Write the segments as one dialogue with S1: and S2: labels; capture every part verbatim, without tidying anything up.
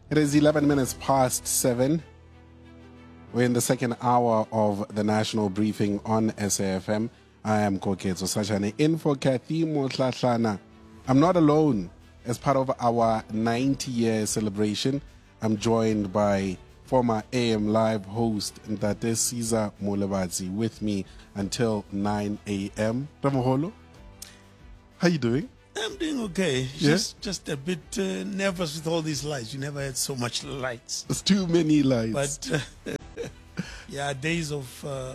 S1: It is eleven minutes past seven. We're in the second hour of the national briefing on S A F M. I am Koketso Sachane in for Kathy Motlatlana. I'm not alone. As part of our ninety-year celebration, I'm joined by former A M Live host Ntate Caesar Molebadzi with me until nine a.m. Ramoholo, how you doing?
S2: I'm doing okay.
S1: Yeah?
S2: Just just a bit uh, nervous with all these lights. You never had so much lights.
S1: There's too many lights.
S2: But uh, yeah, days of uh,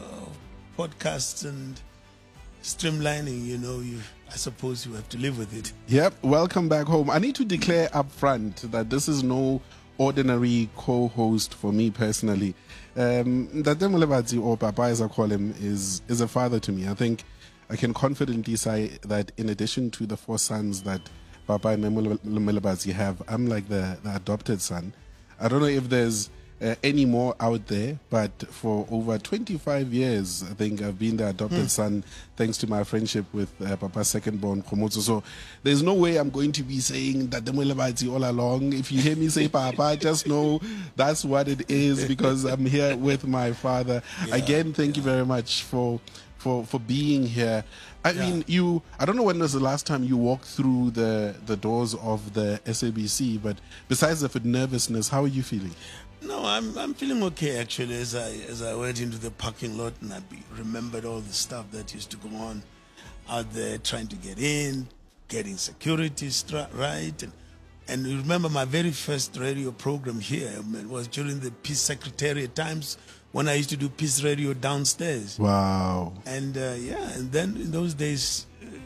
S2: podcasts and streamlining, you know, you I suppose you have to live with it.
S1: Yep, welcome back home. I need to declare up front that this is no ordinary co-host for me personally. Um, Ntate Molebadzi, or Papa as I call him, is, is a father to me. I think I can confidently say that in addition to the four sons that Papa and Molebadzi have, I'm like the, the adopted son. I don't know if there's uh, any more out there, but for over twenty-five years, I think I've been the adopted mm. son thanks to my friendship with uh, Papa's second born, Khomotso. So there's no way I'm going to be saying that the Molebadzi all along. If you hear me say Papa, just know that's what it is because I'm here with my father. Yeah, Again, thank yeah. you very much for for for being here. I yeah. mean, you, I don't know when was the last time you walked through the, the doors of the S A B C, but besides the nervousness, how are you feeling?
S2: No, I'm I'm feeling okay actually. As I as I went into the parking lot and I be, remembered all the stuff that used to go on out there, trying to get in, getting security stra- right, and and you remember my very first radio program here. It was during the Peace Secretariat times when I used to do Peace Radio downstairs.
S1: Wow.
S2: And uh, yeah, and then in those days,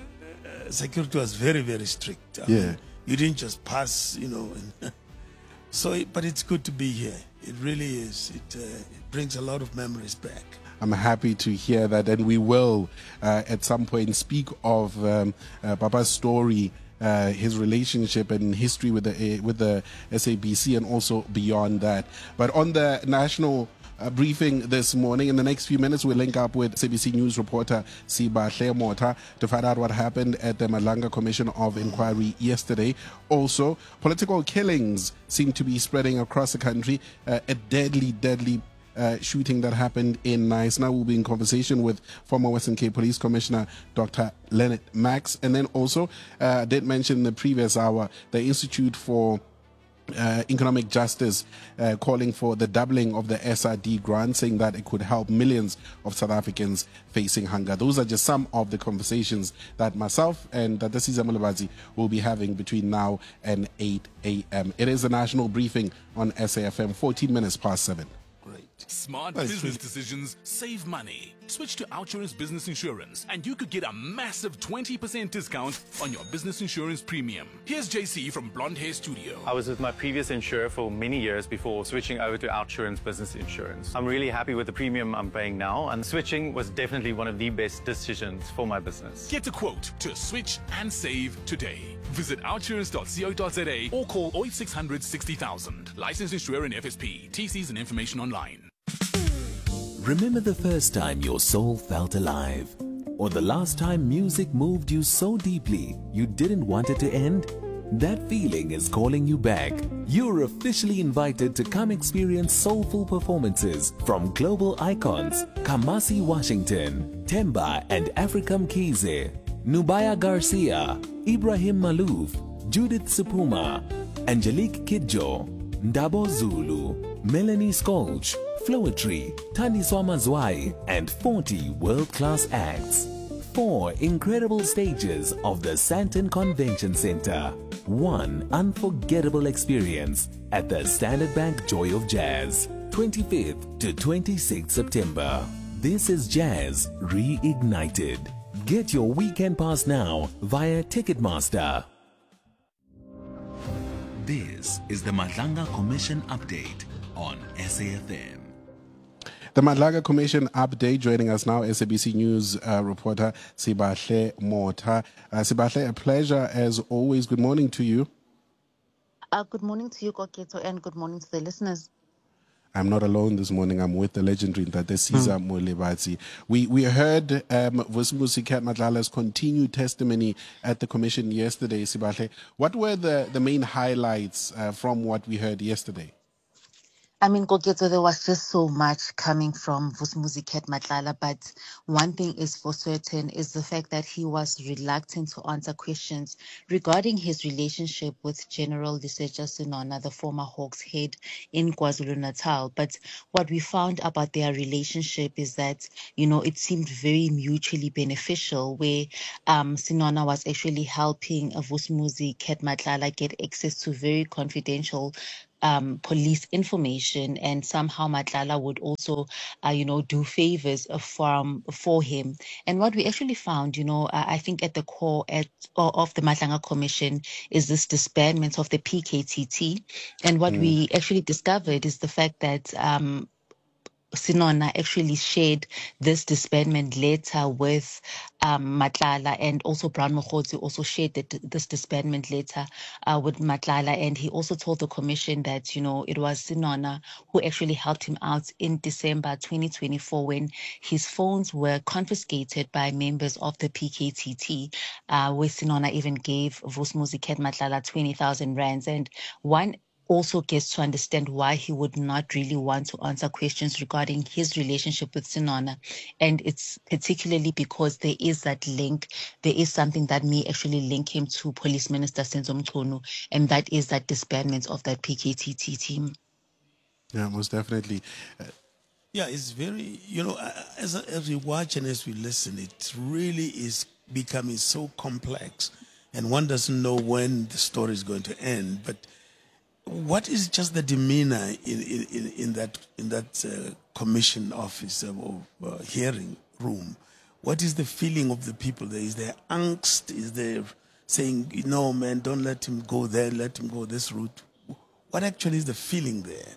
S2: uh, security was very very strict. I
S1: yeah.
S2: mean, you didn't just pass, you know. And So, it, but it's good to be here. It really is. It, uh, it brings a lot of memories back.
S1: I'm happy to hear that, and we will uh, at some point speak of um, uh, Papa's story, uh, his relationship and history with the with the S A B C, and also beyond that. But on the national Uh, briefing this morning. In the next few minutes, we'll link up with S A B C News reporter Sibahle Motha to find out what happened at the Madlanga Commission of Inquiry yesterday. Also, political killings seem to be spreading across the country. Uh, a deadly, deadly uh, shooting that happened in Nice. Now we'll be in conversation with former Western Cape Police Commissioner Doctor Leonard Max. And then also, uh, I did mention in the previous hour, the Institute for Uh, economic justice uh, calling for the doubling of the S R D grant, saying that it could help millions of South Africans facing hunger. Those are just some of the conversations that myself and Ntate Caesar Molebadzi will be having between now and eight a.m. It is a national briefing on S A F M, fourteen minutes past seven.
S3: Smart That's business true. Decisions save money. Switch to Outsurance Business Insurance and you could get a massive twenty percent discount on your business insurance premium. Here's J C from Blonde Hair Studio.
S4: I was with my previous insurer for many years before switching over to Outsurance Business Insurance. I'm really happy with the premium I'm paying now, and switching was definitely one of the best decisions for my business.
S3: Get a quote to switch and save today. Visit outsurance dot co dot za or call oh eight six hundred sixty thousand. Licensed insurer in F S P. T Cs and information online.
S5: Remember the first time your soul felt alive? Or the last time music moved you so deeply you didn't want it to end? That feeling is calling you back. You're officially invited to come experience soulful performances from global icons Kamasi Washington, Temba and Africam Kize, Nubaya Garcia, Ibrahim Malouf, Judith Supuma, Angelique Kidjo, Ndabo Zulu, Melanie Skolch, Flowetry, Taniswa Mazwai, and forty world-class acts. Four incredible stages of the Sandton Convention Center. One unforgettable experience at the Standard Bank Joy of Jazz. twenty-fifth to twenty-sixth September. This is Jazz Reignited. Get your weekend pass now via Ticketmaster. This is the Madlanga Commission update on S A F M.
S1: The Madlanga Commission update. Joining us now, S A B C News uh, reporter Sibahle Motha. Uh, Sibahle, a pleasure as always. Good morning to you.
S6: Uh, good morning to you, Koketso, and good morning to the listeners.
S1: I'm not alone this morning. I'm with the legendary Ntate Caesar mm. Molebati. We we heard um, Vusumuzi Cat Matlala's continued testimony at the commission yesterday, Sibahle. What were the, the main highlights uh, from what we heard yesterday?
S6: I mean, Koketo, there was just so much coming from Vusumuzi Cat Matlala, but one thing is for certain is the fact that he was reluctant to answer questions regarding his relationship with General Lesetja Senona, the former Hawks head in KwaZulu-Natal. But what we found about their relationship is that, you know, it seemed very mutually beneficial, where um, Senona was actually helping Vusumuzi Cat Matlala get access to very confidential Um, police information, and somehow Matlala would also, uh, you know, do favors from for him. And what we actually found, you know, uh, I think at the core at of the Matlanga Commission is this disbandment of the P K T T. And what mm. we actually discovered is the fact that um, Senona actually shared this disbandment letter with um, Matlala, and also Brown Mokgotsi also shared that, this disbandment letter uh, with Matlala, and he also told the commission that, you know, it was Senona who actually helped him out in December twenty twenty-four when his phones were confiscated by members of the P K T T, uh, where Senona even gave Vusumuzi Cat Matlala twenty thousand rands. And one also gets to understand why he would not really want to answer questions regarding his relationship with Senona. And it's particularly because there is that link, there is something that may actually link him to Police Minister Senzo Mchunu, and that is that disbandment of that P K T T team.
S1: Yeah, most definitely. Uh,
S2: yeah, it's very, you know, as, as we watch and as we listen, it really is becoming so complex, and one doesn't know when the story is going to end. But what is just the demeanor in in, in that in that uh, commission office or uh, hearing room? What is the feeling of the people there? Is there angst? Is there saying, no, man, don't let him go there, let him go this route? What actually is the feeling there?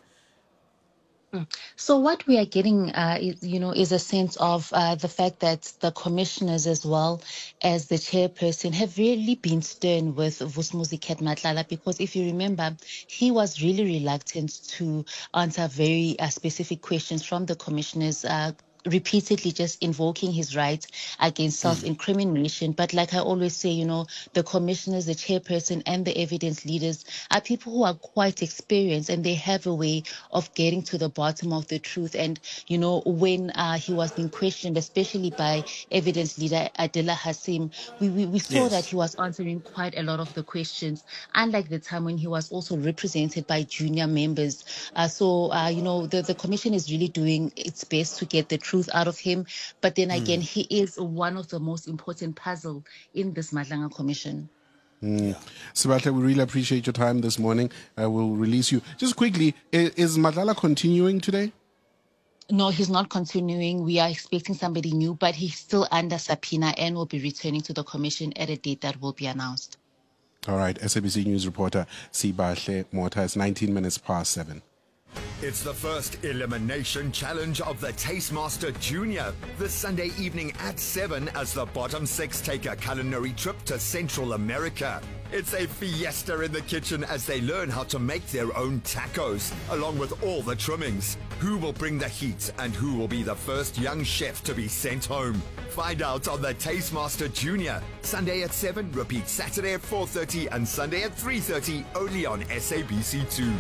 S6: So what we are getting, uh, is, you know, is a sense of uh, the fact that the commissioners, as well as the chairperson, have really been stern with Vusumuzi Cat Matlala, because if you remember, he was really reluctant to answer very uh, specific questions from the commissioners, uh, repeatedly just invoking his right against self-incrimination. But like I always say, you know, the commissioners, the chairperson, and the evidence leaders are people who are quite experienced, and they have a way of getting to the bottom of the truth. And, you know, when uh, he was being questioned, especially by evidence leader Adela Hasim, we, we, we saw yes. that he was answering quite a lot of the questions, unlike the time when he was also represented by junior members. Uh, so, uh, you know, the, the commission is really doing its best to get the truth out of him. But then again, mm. he is one of the most important puzzle in this Matlanga Commission.
S1: Mm. Sibahle, we really appreciate your time this morning. I will release you. Just quickly, is, is Matlala continuing today?
S6: No, he's not continuing. We are expecting somebody new, but he's still under subpoena and will be returning to the commission at a date that will be announced.
S1: All right, S A B C News reporter Sibahle Mota. It's nineteen minutes past seven.
S7: It's the first elimination challenge of the Tastemaster Junior, this Sunday evening at seven as the bottom six take a culinary trip to Central America. It's a fiesta in the kitchen as they learn how to make their own tacos, along with all the trimmings. Who will bring the heat and who will be the first young chef to be sent home? Find out on the Tastemaster Junior, Sunday at seven, repeat Saturday at four thirty and Sunday at three thirty, only on S A B C two.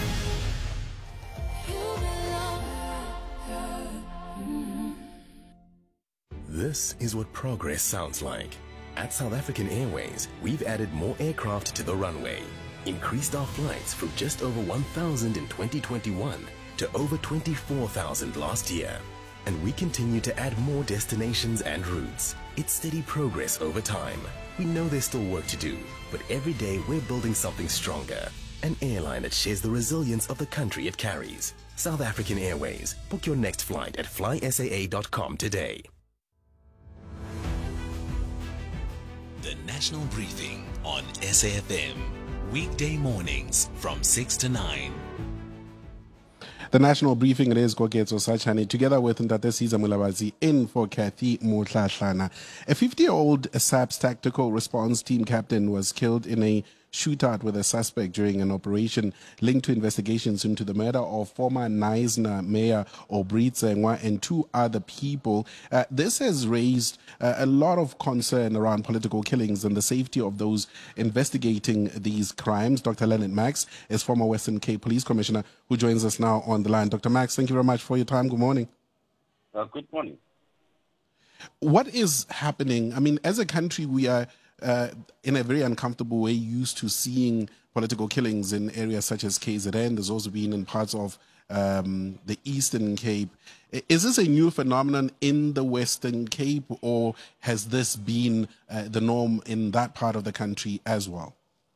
S5: This is what progress sounds like. At South African Airways, we've added more aircraft to the runway, increased our flights from just over one thousand in twenty twenty-one to over twenty-four thousand last year. And we continue to add more destinations and routes. It's steady progress over time. We know there's still work to do, but every day we're building something stronger. An airline that shares the resilience of the country it carries. South African Airways. Book your next flight at fly S A A dot com today.
S8: The National Briefing on S A F M. Weekday mornings from six to nine.
S1: The National Briefing, it is Koketo Sachane, together with Ntate Caesar Molebati in for Kathy Motlatlana. A fifty-year-old S A P S Tactical Response Team captain was killed in a shootout with a suspect during an operation linked to investigations into the murder of former Knysna Mayor Aubrey Tsengwa and two other people. Uh, this has raised uh, a lot of concern around political killings and the safety of those investigating these crimes. Doctor Leonard Max is former Western Cape Police Commissioner who joins us now on the line. Doctor Max, thank you very much for your time. Good morning.
S9: Uh, good morning.
S1: What is happening? I mean, as a country, we are uh, in a very uncomfortable way used to seeing political killings in areas such as K Z N. There's also been in parts of um, the Eastern Cape. Is this a new phenomenon in the Western Cape, or has this been uh, the norm in that part of the country as well?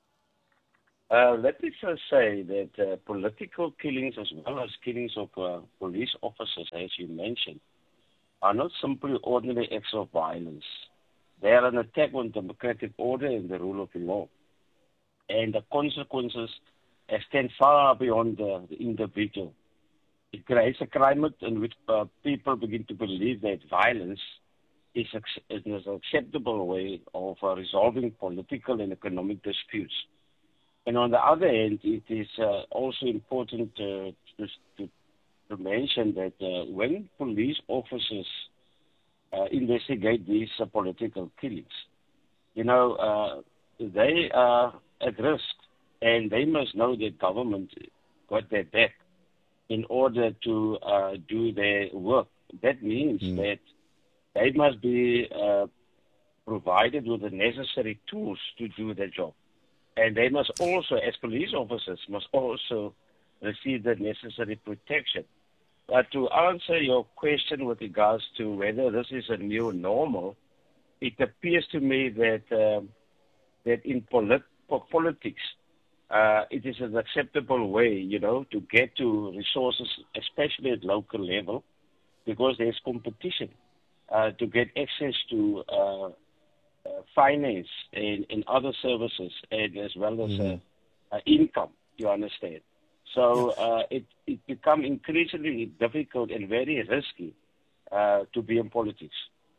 S9: Uh, let me first say that uh, political killings as well as killings of uh, police officers, as you mentioned, are not simply ordinary acts of violence. They are an attack on democratic order and the rule of law. And the consequences extend far beyond the, the individual. It creates a climate in which uh, people begin to believe that violence is, is an acceptable way of uh, resolving political and economic disputes. And on the other hand, it is uh, also important uh, to, to, to mention that uh, when police officers uh, investigate these uh, political killings, you know, uh, they are at risk, and they must know that government got their back in order to uh, do their work. That means mm. that they must be uh, provided with the necessary tools to do their job. And they must also, as police officers, must also receive the necessary protection. But to answer your question with regards to whether this is a new normal, it appears to me that um, that in polit- politics, uh, it is an acceptable way, you know, to get to resources, especially at local level, because there's competition uh, to get access to uh, Uh, finance and, and other services, and as well as mm-hmm. uh, uh, income, you understand. So uh, it, it becomes increasingly difficult and very risky uh, to be in politics.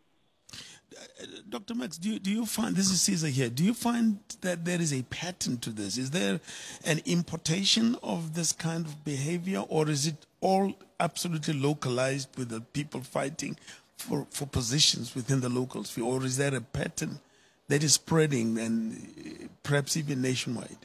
S2: Uh, Doctor Max, do you, do you find, this is Caesar here, do you find that there is a pattern to this? Is there an importation of this kind of behavior, or is it all absolutely localized with the people fighting For, for positions within the local sphere, or is there a pattern that is spreading and perhaps even nationwide?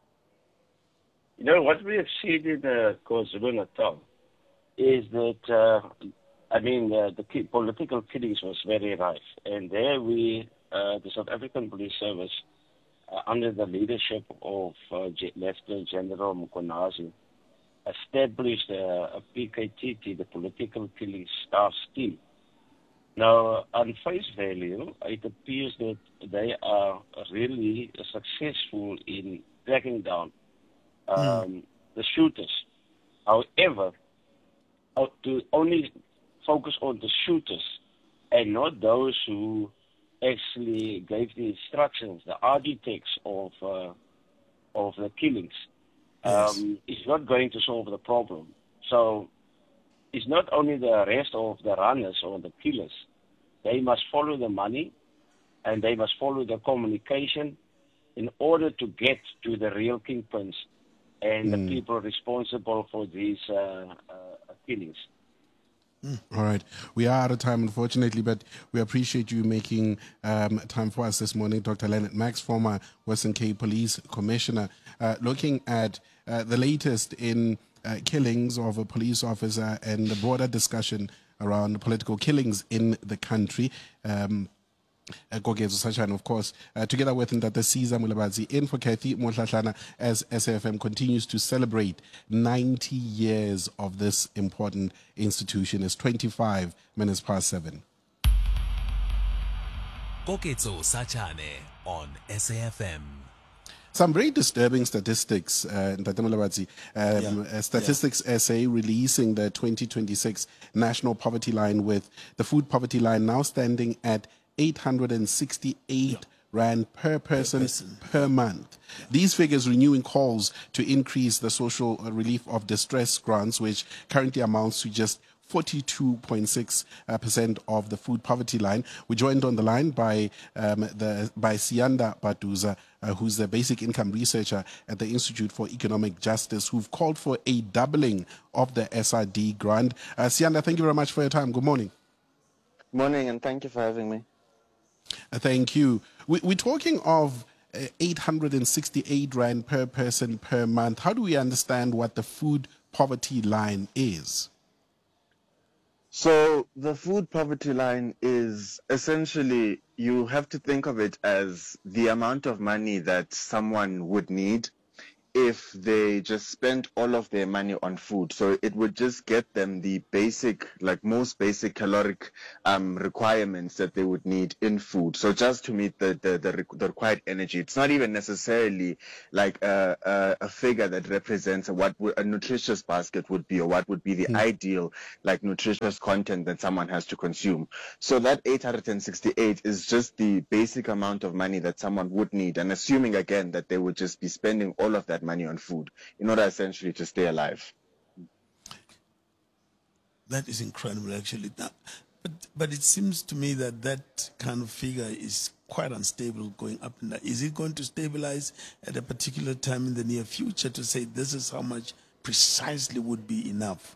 S9: You know, what we have seen in uh, KwaZulu-Natal is that, uh, I mean, uh, the key political killings was very rife. And there we, uh, the South African Police Service, uh, under the leadership of uh, G- Lieutenant General Mkonazi, established uh, a P K T T, the Political Killings Task Team. Now, on face value, it appears that they are really successful in tracking down um, mm. the shooters. However, to only focus on the shooters and not those who actually gave the instructions, the architects of uh, of the killings, yes. um, is not going to solve the problem. So it's not only the arrest of the runners or the killers. They must follow the money, and they must follow the communication in order to get to the real kingpins and mm. the people responsible for these uh, uh, killings.
S1: Mm. All right. We are out of time, unfortunately, but we appreciate you making um, time for us this morning. Doctor Leonard Max, former Western Cape Police Commissioner, uh, looking at uh, the latest in uh, killings of a police officer and the broader discussion around political killings in the country. Um, And of course, uh, together with Ndata Caesar Mulabazi, in for Kathy Mohlahlana, as S A F M continues to celebrate ninety years of this important institution. It's twenty-five minutes past seven.
S8: Koketso Sachane on S A F M.
S1: Some very disturbing statistics, uh, Ndata Mulabazi. Um, yeah. uh, Statistics yeah. S A releasing the twenty twenty-six national poverty line, with the food poverty line now standing at eight hundred sixty-eight yeah. rand per person per, person. per month. Yeah. These figures renewing calls to increase the social relief of distress grants, which currently amounts to just forty-two point six percent of the food poverty line. We're joined on the line by um, the by Siyanda Batuza, uh, who's the basic income researcher at the Institute for Economic Justice, who've called for a doubling of the S R D grant. Uh, Siyanda, thank you very much for your time. Good morning.
S10: Morning, and thank you for having me.
S1: Uh, thank you. We, we're talking of uh, eight hundred sixty-eight rand per person per month. How do we understand what the food poverty line is?
S10: So the food poverty line is essentially, you have to think of it as the amount of money that someone would need if they just spent all of their money on food. So it would just get them the basic, like most basic caloric um, requirements that they would need in food. So just to meet the, the, the, the required energy. It's not even necessarily like a, a, a figure that represents what a nutritious basket would be, or what would be the mm. ideal like nutritious content that someone has to consume. So that eight hundred sixty-eight is just the basic amount of money that someone would need, and assuming again that they would just be spending all of that money on food in order essentially to stay alive.
S2: That is incredible, actually. Now, but but it seems to me that that kind of figure is quite unstable, going up and down. Is it going to stabilize at a particular time in the near future to say this is how much precisely would be enough?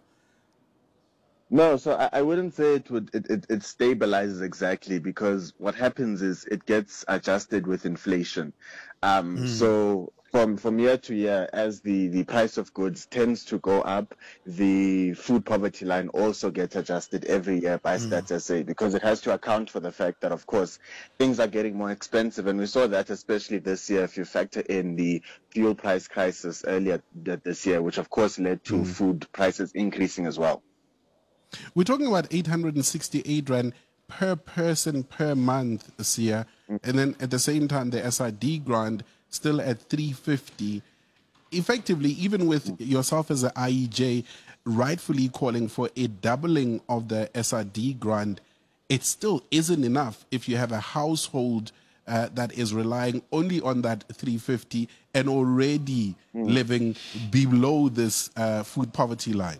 S10: No, so I, I wouldn't say it would. It, it, it stabilizes exactly, because what happens is it gets adjusted with inflation. Um, mm. So. From from year to year, as the, the price of goods tends to go up, the food poverty line also gets adjusted every year by mm. Stats S A, because it has to account for the fact that, of course, things are getting more expensive. And we saw that especially this year, if you factor in the fuel price crisis earlier this year, which of course led to mm. food prices increasing as well.
S1: We're talking about eight hundred sixty-eight rand per person per month, Sia, mm. and then at the same time, the S R D grant still at three fifty. Effectively, even with yourself as an I E J rightfully calling for a doubling of the S R D grant, it still isn't enough if you have a household uh, that is relying only on that three fifty and already mm. living below this uh, food poverty line.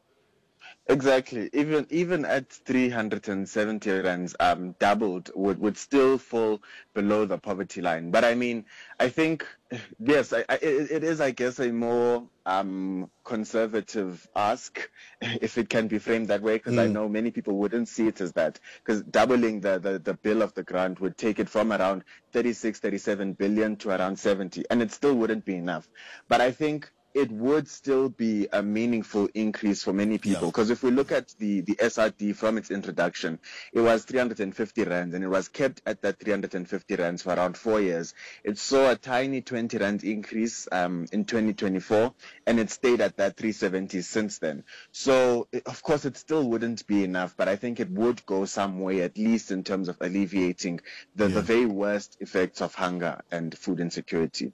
S10: Exactly. Even even at three hundred seventy rands, um, doubled would, would still fall below the poverty line. But I mean, I think, yes, I, I, it, it is, I guess, a more um, conservative ask, if it can be framed that way, because mm. I know many people wouldn't see it as that, because doubling the, the, the bill of the grant would take it from around thirty-six, thirty-seven billion to around seventy, and it still wouldn't be enough. But I think it would still be a meaningful increase for many people, because yeah. if we look at the, the S R D from its introduction, it was three hundred fifty rands, and it was kept at that three hundred fifty rands for around four years. It saw a tiny twenty rand increase um, in twenty twenty-four, and it stayed at that three seventy since then. So, it, of course, it still wouldn't be enough, but I think it would go some way, at least in terms of alleviating the, yeah. the very worst effects of hunger and food insecurity.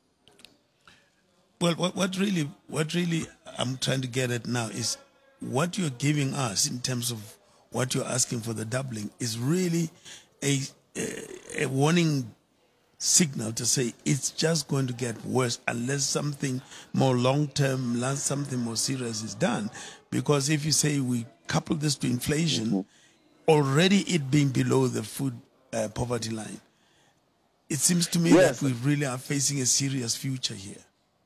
S2: Well, what, what really, what really I'm trying to get at now is what you're giving us in terms of what you're asking for the doubling is really a, a, a warning signal to say it's just going to get worse unless something more long-term, unless something more serious is done. Because if you say we couple this to inflation, mm-hmm. already it being below the food uh, poverty line, it seems to me yes. that we really are facing a serious future here.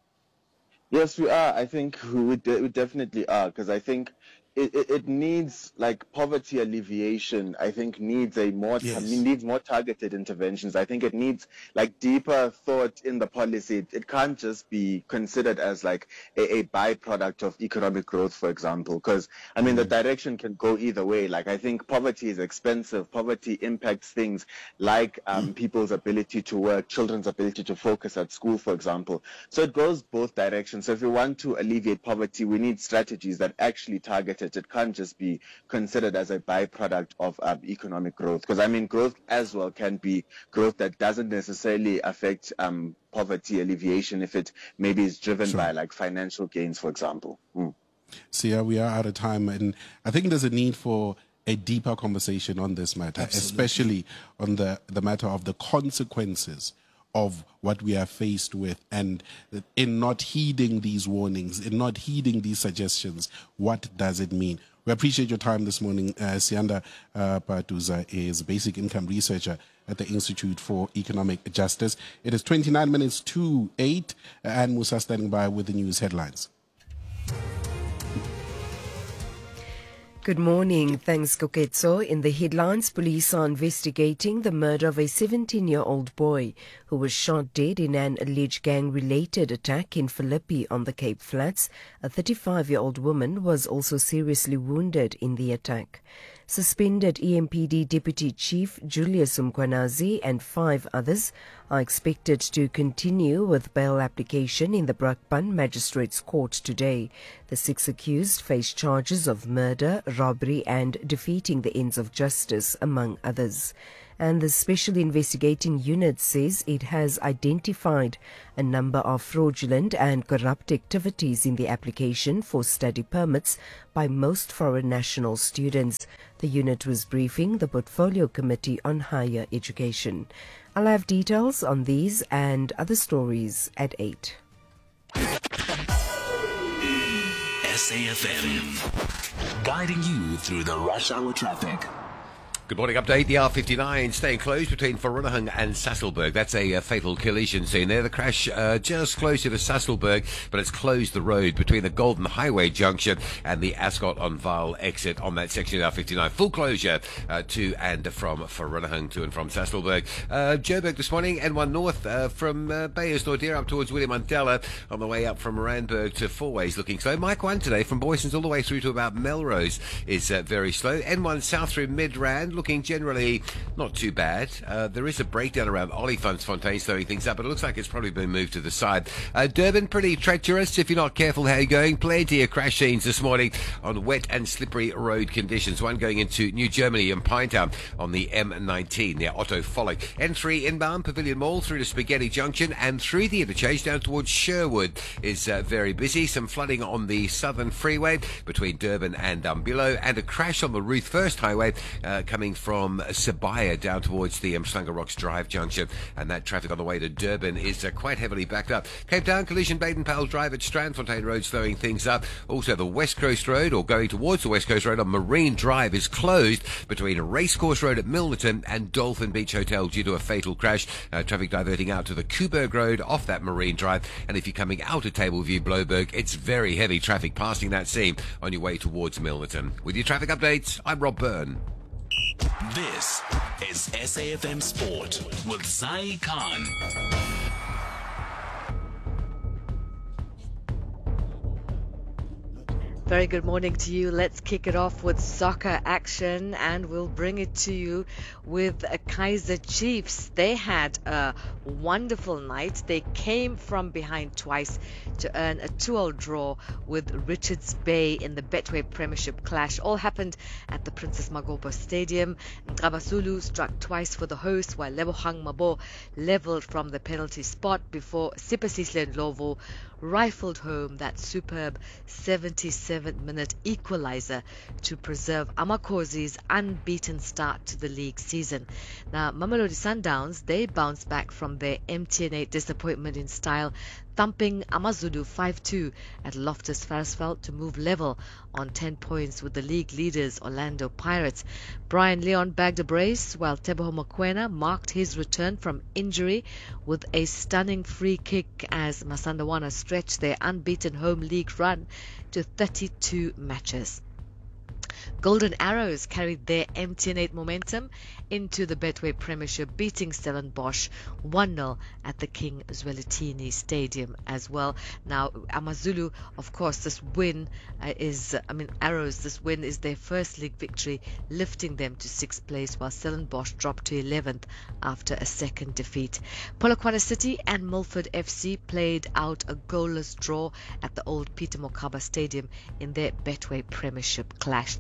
S10: Yes, we are. I think we, de- we definitely are, because I think it, it, it needs, like, poverty alleviation, I think needs a more ta- yes. needs more targeted interventions. I think it needs, like, deeper thought in the policy. It, it can't just be considered as, like, a, a byproduct of economic growth, for example, because, I mean, mm. the direction can go either way. Like, I think poverty is expensive. Poverty impacts things like um, mm. people's ability to work, children's ability to focus at school, for example. So it goes both directions. So if we want to alleviate poverty, we need strategies that actually target it. It can't just be considered as a byproduct of um, economic growth. Because, I mean, growth as well can be growth that doesn't necessarily affect um, poverty alleviation if it maybe is driven sure. by, like, financial gains, for example. Mm.
S1: So, yeah, we are out of time. And I think there's a need for a deeper conversation on this matter, Absolutely. especially on the, the matter of the consequences of what we are faced with, and in not heeding these warnings, in not heeding these suggestions, what does it mean? We appreciate your time this morning. Uh, Sianda uh, Patuza is a basic income researcher at the Institute for Economic Justice. It is twenty-nine minutes to eight, and Musa standing by with the news headlines.
S11: Good morning. Thanks, Koketso. In the headlines, police are investigating the murder of a seventeen-year-old boy who was shot dead in an alleged gang-related attack in Philippi on the Cape Flats. A thirty-five-year-old woman was also seriously wounded in the attack. Suspended E M P D Deputy Chief Julius Mkwanazi and five others are expected to continue with bail application in the Brakpan Magistrates Court today. The six accused face charges of murder, robbery and defeating the ends of justice, among others. And the Special Investigating Unit says it has identified a number of fraudulent and corrupt activities in the application for study permits by most foreign national students. The unit was briefing the Portfolio Committee on Higher Education. I'll have details on these and other stories at eight.
S8: S A F M, guiding you through the rush hour traffic.
S12: Good morning update. The R fifty-nine staying closed between Vereeniging and Sasolburg. That's a, a fatal collision scene there. The crash uh, just closer to Sasolburg, but it's closed the road between the Golden Highway junction and the Ascot on Vaal exit on that section of R fifty-nine. Full closure uh, to and from Vereeniging to and from Sasolburg. Uh, Joburg this morning, N one North uh, from uh, Beyersdorp up towards William Mandela on the way up from Randburg to Fourways looking slow. Mike one today from Boysons all the way through to about Melrose is uh, very slow. N one South through Midrand looking generally not too bad. Uh, there is a breakdown around Olifantsfontein slowing things up, but it looks like it's probably been moved to the side. Uh, Durban, pretty treacherous if you're not careful how you're going. Plenty of crash scenes this morning on wet and slippery road conditions. One going into New Germany and Pinetown on the M nineteen near Otto Follig. N three inbound Pavilion Mall through to Spaghetti Junction and through the interchange down towards Sherwood is uh, very busy. Some flooding on the Southern Freeway between Durban and Umbilo, and a crash on the Ruth First Highway uh, coming from From Sibaya down towards the um, Slanga Rocks Drive junction, and that traffic on the way to Durban is uh, quite heavily backed up. Cape Town collision, Baden-Powell Drive at Strandfontein Road slowing things up. Also the West Coast Road, or going towards the West Coast Road on Marine Drive, is closed between Racecourse Road at Milnerton and Dolphin Beach Hotel due to a fatal crash. Uh, traffic diverting out to the Kuberg Road off that Marine Drive, and if you're coming out of Tableview Bloberg, it's very heavy traffic passing that seam on your way towards Milnerton. With your traffic updates, I'm Rob Byrne.
S8: This is S A F M Sport with Zai Khan.
S13: Very good morning to you. Let's kick it off with soccer action, and we'll bring it to you with Kaizer Chiefs. They had a wonderful night. They came from behind twice to earn a two-all draw with Richards Bay in the Betway Premiership clash. All happened at the Princess Magopa Stadium. Ngabasulu struck twice for the hosts, while Lebohang Mabo leveled from the penalty spot before Sipasihle Ndlovu rifled home that superb seventy-seven minute equalizer to preserve Amakhozi's unbeaten start to the league season. Now, Mamelodi Sundowns, they bounced back from their M T N eight disappointment in style, thumping AmaZulu five two at Loftus Versfeld to move level on ten points with the league leaders Orlando Pirates. Brian Leon bagged a brace, while Teboho Mokoena marked his return from injury with a stunning free kick as Masandawana stretched their unbeaten home league run to thirty-two matches. Golden Arrows carried their M T N eight momentum into the Betway Premiership, beating Stellenbosch one nil at the King Zwelithini Stadium as well. Now, AmaZulu, of course, this win uh, is, I mean, Arrows, this win is their first league victory, lifting them to sixth place, while Stellenbosch dropped to eleventh after a second defeat. Polokwane City and Milford F C played out a goalless draw at the old Peter Mokaba Stadium in their Betway Premiership clash. Now,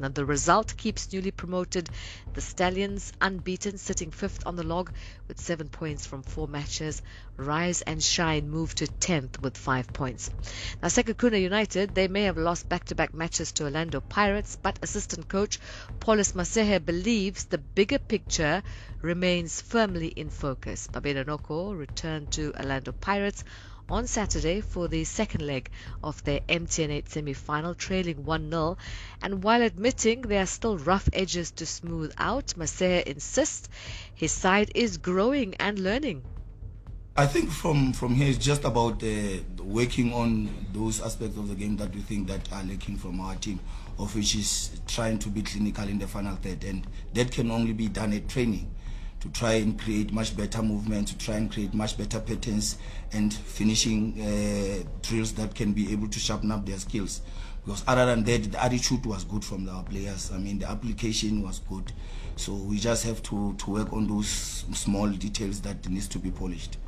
S13: And the result keeps newly promoted the Stallions unbeaten, sitting fifth on the log with seven points from four matches. Rise and Shine move to tenth with five points. Now, Sekhukhune United, they may have lost back-to-back matches to Orlando Pirates, but assistant coach Paulus Masehe believes the bigger picture remains firmly in focus. Babeda Noko returned to Orlando Pirates on Saturday for the second leg of their M T N eight semi-final, trailing one nil. And while admitting there are still rough edges to smooth out, Masehe insists his side is growing and learning.
S14: I think from, from here it's just about uh, working on those aspects of the game that we think that are lacking from our team, of which is trying to be clinical in the final third, and that can only be done at training, to try and create much better movement, to try and create much better patterns and finishing uh, drills that can be able to sharpen up their skills. Because other than that, the attitude was good from our players. I mean, the application was good. So we just have to, to work on those small details that needs to be polished.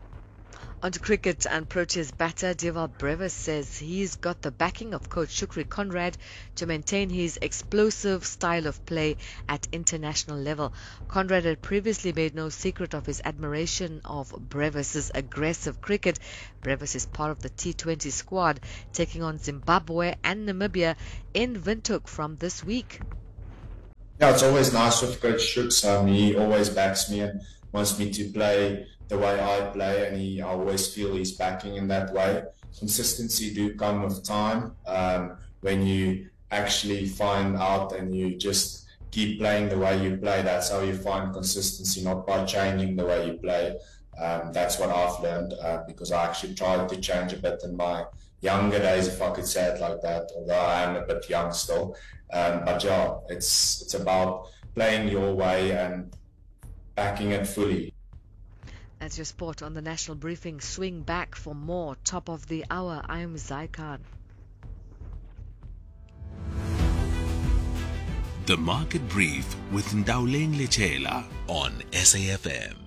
S13: On to cricket, and Proteas batter Dewald Brevis says he's got the backing of coach Shukri Conrad to maintain his explosive style of play at international level. Conrad had previously made no secret of his admiration of Brevis's aggressive cricket. Brevis is part of the T twenty squad taking on Zimbabwe and Namibia in Windhoek from this week.
S15: Yeah, it's always nice with Coach Shooks. Um, he always backs me and wants me to play the way I play, and he, I always feel he's backing in that way. Consistency do come with time. Um, when you actually find out and you just keep playing the way you play, that's how you find consistency, not by changing the way you play. Um, that's what I've learned uh, because I actually tried to change a bit in my younger days, if I could say it like that, although I am a bit young still. Um, but yeah, it's it's about playing your way and backing it fully.
S13: That's your sport on the National Briefing. Swing back for more. Top of the hour. I am Zai Khan.
S8: The Market Brief with Ndauleng Lechela on S A F M.